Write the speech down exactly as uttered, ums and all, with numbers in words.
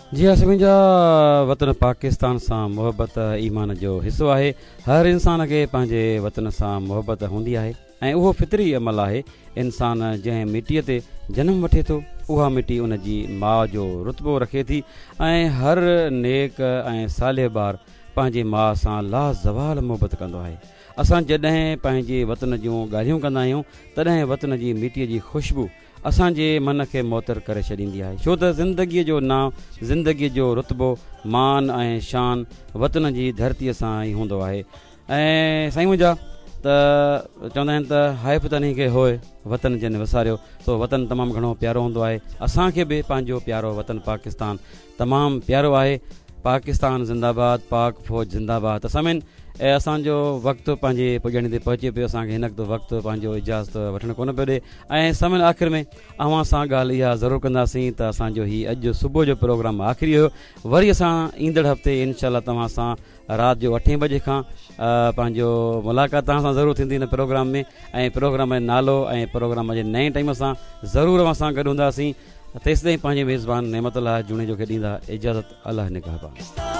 जी हाँ, सभिनी जा वतन पाकिस्तान सां मुहबत ईमान जो हिसो आहे। हर इंसान खे पंहिंजे वतन सां मुहबत हूंदी आहे ऐं उहो फितरी अमल आहे। इंसान जंहिं मिटीअ ते जनमु वठे थो उहा मिटी उन जी माउ जो रुतबो रखे थी ऐं हर नेक ऐं साले ॿार पंहिंजे माउ सां लाज़वाल मुहबत कंदो आहे। असां जॾहिं पंहिंजे वतन जूं ॻाल्हियूं कंदा आहियूं तॾहिं वतन जी मिटीअ जी ख़ुशबू असांजे मन खे मुअतर करे छॾींदी आहे, छो त ज़िंदगीअ जो नाव, ज़िंदगीअ जो रुतबो, मान ऐं शान वतन जी धरतीअ सां ई हूंदो आहे। ऐं साईं मुंहिंजा त चवंदा आहिनि त हाइफ़ तनी खे होए वतन जन विसारियो, सो वतन तमामु घणो प्यारो हूंदो आहे। असांखे बि पंहिंजो प्यारो वतन पाकिस्तान तमामु प्यारो आहे। पाकिस्तान ज़िंदाबाद, पाक फ़ौज ज़िंदाबाद। समेन ऐं असांजो वक़्तु पंहिंजे पुॼण ते पहुचे पियो, असांखे हिन वक़्तु पंहिंजो इजाज़त वठणु कोन पियो ॾिए। ऐं समेन आख़िर में अव्हां सां ॻाल्हि इहा ज़रूरु कंदासीं त असांजो हीउ अॼु सुबुह जो प्रोग्राम आख़िरी हुयो। वरी असां ईंदड़ हफ़्ते इनशाला तव्हां सां राति जो अठें बजे खां पंहिंजो मुलाक़ात तव्हां सां ज़रूरु थींदी हिन प्रोग्राम में। ऐं प्रोग्राम जो नालो ऐं प्रोग्राम जे नए टाइम सां ज़रूरु असां सां गॾु हूंदासीं। तेसिताईं पंहिंजे मेज़बान नेमतुल्लाह जूणे जो खे ॾींदा इजाज़त। अल्लाह निगहबान।